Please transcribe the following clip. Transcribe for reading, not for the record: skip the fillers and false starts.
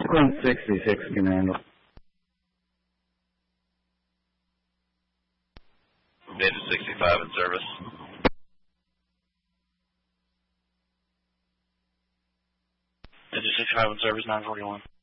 Sequence 66 can handle. Data 65 in service. Data 65 in service, 941.